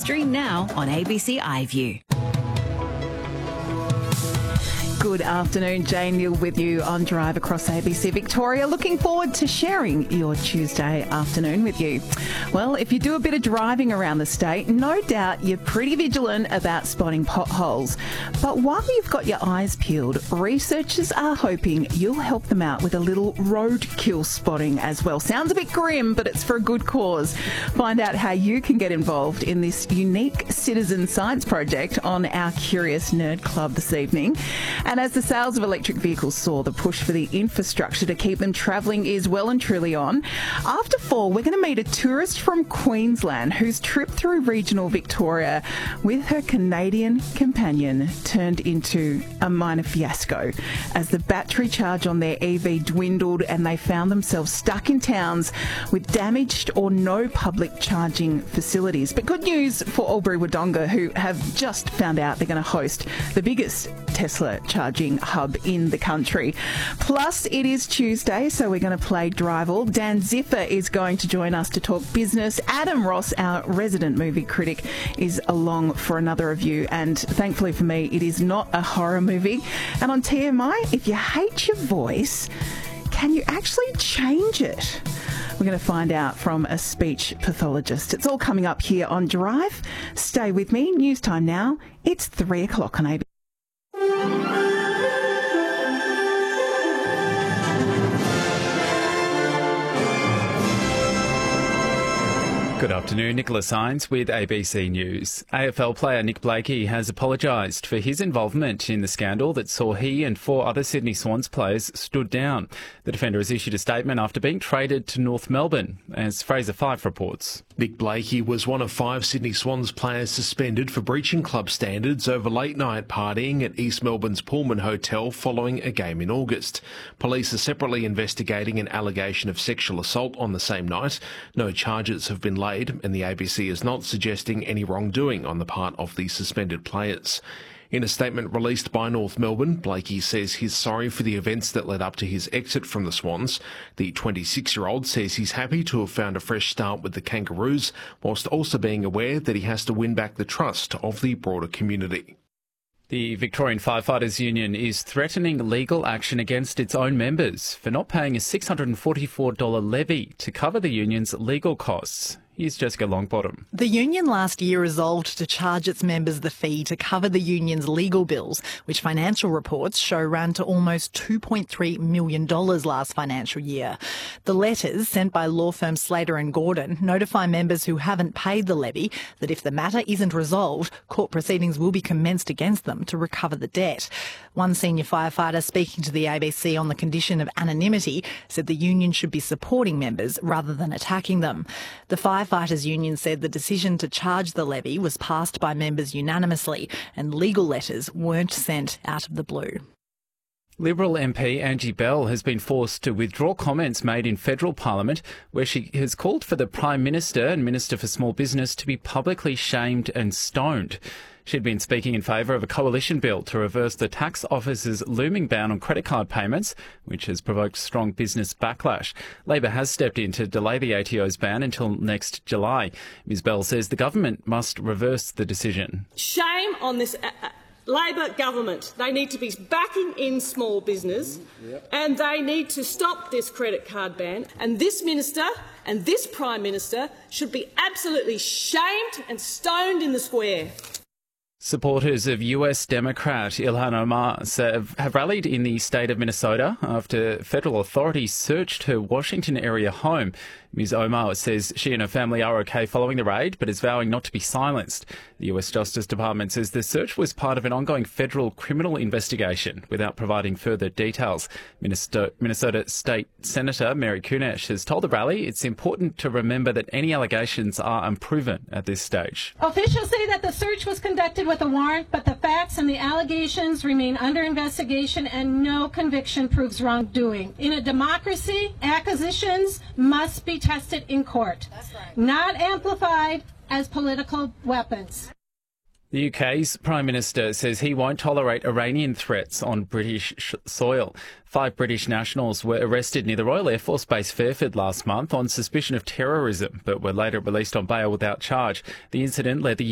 Stream now on ABC iView. Good afternoon, Jane Neal with you on Drive Across ABC Victoria. Looking forward to sharing your Tuesday afternoon with you. Well, if you do a bit of driving around the state, no doubt you're pretty vigilant about spotting potholes. But while you've got your eyes peeled, researchers are hoping you'll help them out with a little roadkill spotting as well. Sounds a bit grim, but it's for a good cause. Find out how you can get involved in this unique citizen science project on our Curious Nerd Club this evening. And as the sales of electric vehicles soar, the push for the infrastructure to keep them travelling is well and truly on. After 4, we're going to meet a tourist from Queensland whose trip through regional Victoria with her Canadian companion turned into a minor fiasco as the battery charge on their EV dwindled and they found themselves stuck in towns with damaged or no public charging facilities. But good news for Albury-Wodonga, who have just found out they're going to host the biggest Tesla charging hub in the country. Plus, it is Tuesday, so we're going to play Drival. Dan Ziffer is going to join us to talk business. Adam Ross, our resident movie critic, is along for another review, and thankfully for me, it is not a horror movie. And on TMI, if you hate your voice, can you actually change it? We're going to find out from a speech pathologist. It's all coming up here on Drive. Stay with me. News time now. It's 3 o'clock on ABC. Good afternoon, Nicola Sines with ABC News. AFL player Nick Blakey has apologised for his involvement in the scandal that saw he and 4 other Sydney Swans players stood down. The defender has issued a statement after being traded to North Melbourne, as Fraser Fife reports. Nick Blakey was one of 5 Sydney Swans players suspended for breaching club standards over late-night partying at East Melbourne's Pullman Hotel following a game in August. Police are separately investigating an allegation of sexual assault on the same night. No charges have been laid, and the ABC is not suggesting any wrongdoing on the part of the suspended players. In a statement released by North Melbourne, Blakey says he's sorry for the events that led up to his exit from the Swans. The 26-year-old says he's happy to have found a fresh start with the Kangaroos, whilst also being aware that he has to win back the trust of the broader community. The Victorian Firefighters Union is threatening legal action against its own members for not paying a $644 levy to cover the union's legal costs. Here's Jessica Longbottom. The union last year resolved to charge its members the fee to cover the union's legal bills, which financial reports show ran to almost $2.3 million last financial year. The letters sent by law firm Slater and Gordon notify members who haven't paid the levy that if the matter isn't resolved, court proceedings will be commenced against them to recover the debt. One senior firefighter speaking to the ABC on the condition of anonymity said the union should be supporting members rather than attacking them. The Firefighters Union said the decision to charge the levy was passed by members unanimously and legal letters weren't sent out of the blue. Liberal MP Angie Bell has been forced to withdraw comments made in federal parliament where she has called for the Prime Minister and Minister for Small Business to be publicly shamed and stoned. She'd been speaking in favour of a coalition bill to reverse the tax office's looming ban on credit card payments, which has provoked strong business backlash. Labor has stepped in to delay the ATO's ban until next July. Ms Bell says the government must reverse the decision. Shame on this Labor government. They need to be backing in small business and they need to stop this credit card ban. And this minister and this Prime Minister should be absolutely shamed and stoned in the square. Supporters of US Democrat Ilhan Omar have rallied in the state of Minnesota after federal authorities searched her Washington area home. Ms Omar says she and her family are okay following the raid, but is vowing not to be silenced. The US Justice Department says the search was part of an ongoing federal criminal investigation without providing further details. Minnesota State Senator Mary Kunesh has told the rally it's important to remember that any allegations are unproven at this stage. Officials say that the search was conducted with a warrant, but the facts and the allegations remain under investigation and no conviction proves wrongdoing. In a democracy, accusations must be tested in court, not amplified as political weapons. The UK's Prime Minister says he won't tolerate Iranian threats on British soil. 5 British nationals were arrested near the Royal Air Force Base Fairford last month on suspicion of terrorism, but were later released on bail without charge. The incident led the